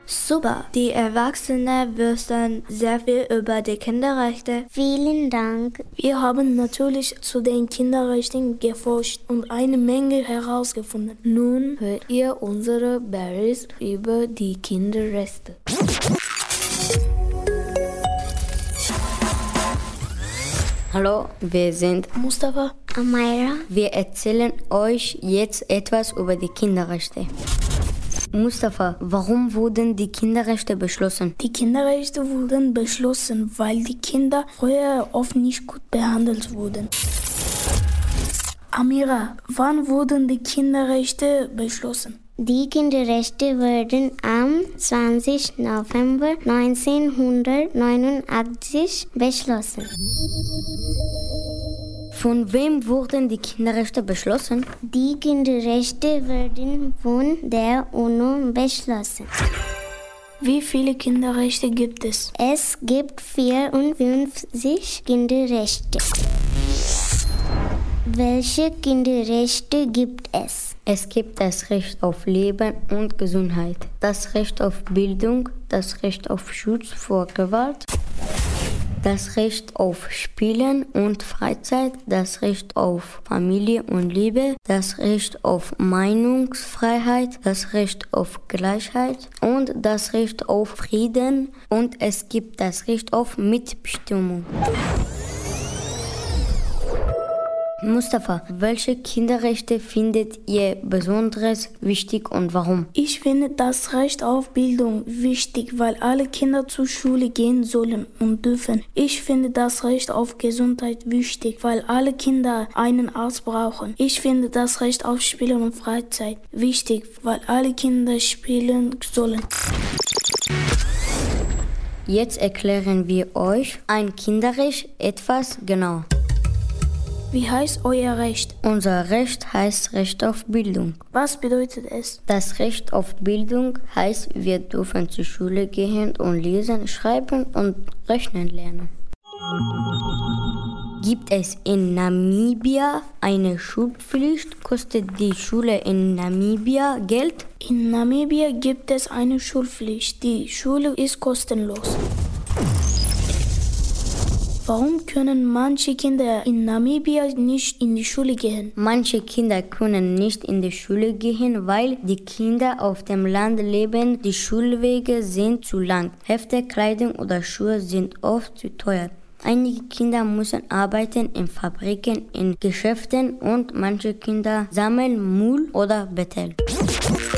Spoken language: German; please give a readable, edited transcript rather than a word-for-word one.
Super, die Erwachsenen wissen sehr viel über die Kinderrechte. Vielen Dank. Wir haben natürlich zu den Kinderrechten geforscht und eine Menge herausgefunden. Nun hört ihr unsere Bericht über die Kinderrechte. Hallo, wir sind Mustafa. Amira. Wir erzählen euch jetzt etwas über die Kinderrechte. Mustafa, warum wurden die Kinderrechte beschlossen? Die Kinderrechte wurden beschlossen, weil die Kinder früher oft nicht gut behandelt wurden. Amira, wann wurden die Kinderrechte beschlossen? Die Kinderrechte wurden am 20. November 1989 beschlossen. Von wem wurden die Kinderrechte beschlossen? Die Kinderrechte wurden von der UNO beschlossen. Wie viele Kinderrechte gibt es? Es gibt 54 Kinderrechte. Welche Kinderrechte gibt es? Es gibt das Recht auf Leben und Gesundheit, das Recht auf Bildung, das Recht auf Schutz vor Gewalt, das Recht auf Spielen und Freizeit, das Recht auf Familie und Liebe, das Recht auf Meinungsfreiheit, das Recht auf Gleichheit und das Recht auf Frieden und es gibt das Recht auf Mitbestimmung. Mustafa, welche Kinderrechte findet ihr besonders wichtig und warum? Ich finde das Recht auf Bildung wichtig, weil alle Kinder zur Schule gehen sollen und dürfen. Ich finde das Recht auf Gesundheit wichtig, weil alle Kinder einen Arzt brauchen. Ich finde das Recht auf Spielen und Freizeit wichtig, weil alle Kinder spielen sollen. Jetzt erklären wir euch ein Kinderrecht etwas genau. Wie heißt euer Recht? Unser Recht heißt Recht auf Bildung. Was bedeutet es? Das Recht auf Bildung heißt, wir dürfen zur Schule gehen und lesen, schreiben und rechnen lernen. Gibt es in Namibia eine Schulpflicht? Kostet die Schule in Namibia Geld? In Namibia gibt es eine Schulpflicht. Die Schule ist kostenlos. Warum können manche Kinder in Namibia nicht in die Schule gehen? Manche Kinder können nicht in die Schule gehen, weil die Kinder auf dem Land leben. Die Schulwege sind zu lang. Hefte, Kleidung oder Schuhe sind oft zu teuer. Einige Kinder müssen arbeiten in Fabriken, in Geschäften und manche Kinder sammeln Müll oder betteln.